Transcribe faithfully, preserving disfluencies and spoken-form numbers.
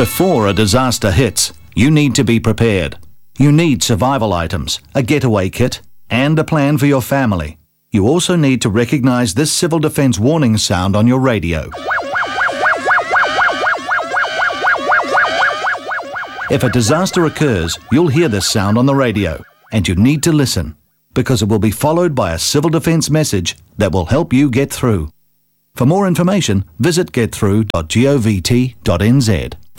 Before a disaster hits, you need to be prepared. You need survival items, a getaway kit, and a plan for your family. You also need to recognise this civil defence warning sound on your radio. If a disaster occurs, you'll hear this sound on the radio, and you need to listen, because it will be followed by a civil defence message that will help you get through. For more information, visit get through dot govt dot n z.